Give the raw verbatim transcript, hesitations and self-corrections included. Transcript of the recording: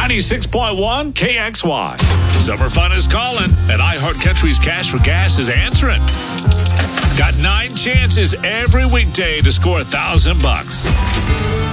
ninety-six point one K X Y. Summer fun is calling, and iHeartCountry's Cash for Gas is answering. Got nine chances every weekday to score a thousand bucks.